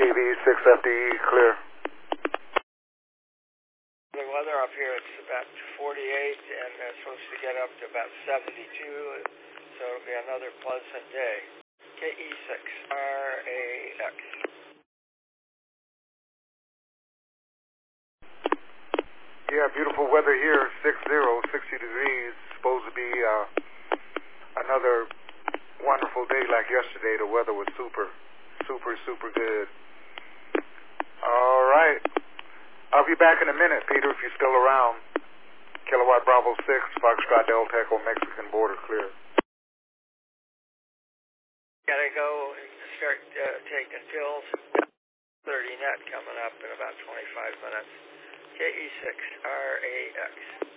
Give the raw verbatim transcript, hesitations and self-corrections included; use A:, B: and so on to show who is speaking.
A: V six F D E, clear.
B: The weather up here, it's about forty-eight, and it's supposed to get up to about seventy-two, so it'll be another pleasant day. K E six R A X.
A: Yeah, beautiful weather here, six zero, sixty degrees. Supposed to be uh, another wonderful day like yesterday. The weather was super, super, super good. All right. I'll be back in a minute, Peter, if you're still around. Kilowatt Bravo six, Foxtrot Delta Echo, Mexican border clear.
B: Gotta go start uh, taking pills. thirty net coming up in about twenty-five minutes. K E six R A X.